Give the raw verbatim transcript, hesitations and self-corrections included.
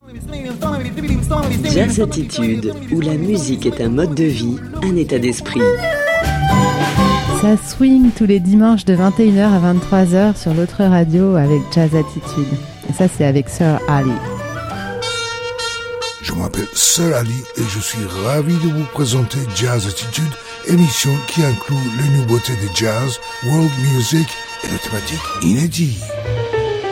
Jazz Attitude, où la musique est un mode de vie, un état d'esprit. Ça swing tous les dimanches de vingt et une heures à vingt-trois heures sur l'autre radio avec Jazz Attitude. Et ça, c'est avec Sir Ali. Je m'appelle Sir Ali et je suis ravi de vous présenter Jazz Attitude, émission qui inclut les nouveautés de jazz, world music et les thématiques inédites.